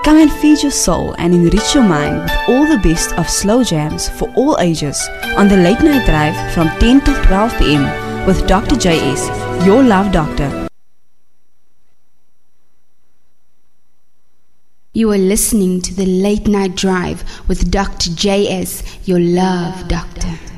Come and feed your soul and enrich your mind with all the best of slow jams for all ages on the Late Night Drive from 10 till 12 p.m. with Dr. JS, your love doctor. You are listening to the Late Night Drive with Dr. JS, your love doctor.